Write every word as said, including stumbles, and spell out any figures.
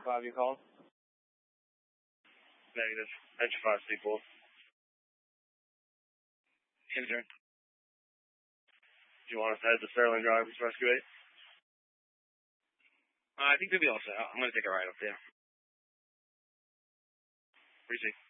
five, you called? Negative. Entry five, C four. Answer. Do you want us to head to Sterling Drive, Rescue eight? Uh, I think they'll be all set. I'm going to take a ride up there. Precinct.